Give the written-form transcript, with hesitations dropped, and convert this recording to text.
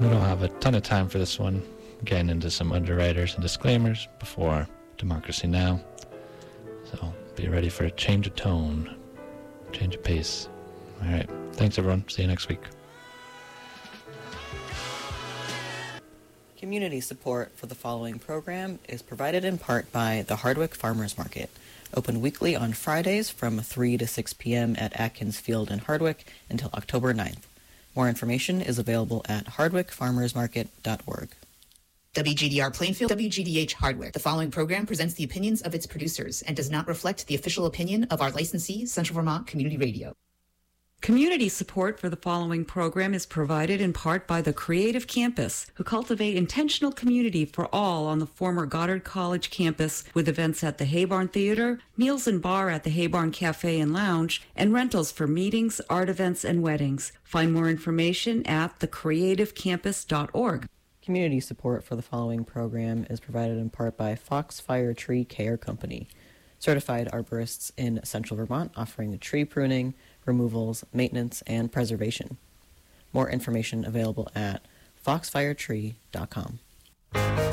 We don't have a ton of time for this one. Getting into some underwriters and disclaimers before Democracy Now! So be ready for a change of tone, change of pace. All right. Thanks, everyone. See you next week. Community support for the following program is provided in part by the Hardwick Farmers Market, open weekly on Fridays from 3 to 6 p.m. at Atkins Field in Hardwick until October 9th. More information is available at hardwickfarmersmarket.org. WGDR Plainfield, WGDH Hardwick. The following program presents the opinions of its producers and does not reflect the official opinion of our licensee, Central Vermont Community Radio. Community support for the following program is provided in part by the Creative Campus, who cultivate intentional community for all on the former Goddard College campus with events at the Haybarn Theater, meals and bar at the Haybarn Cafe and Lounge, and rentals for meetings, art events, and weddings. Find more information at thecreativecampus.org. Community support for the following program is provided in part by Fox Fire Tree Care Company, certified arborists in Central Vermont offering tree pruning, removals, maintenance, and preservation. More information available at foxfiretree.com.